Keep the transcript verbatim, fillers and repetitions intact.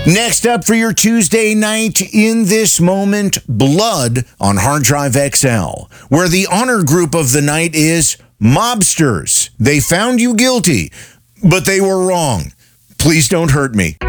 Next up for your Tuesday night, In This Moment, Blood on Hard Drive X L, where the honor group of the night is Mobsters. They found you guilty, but they were wrong. Please don't hurt me.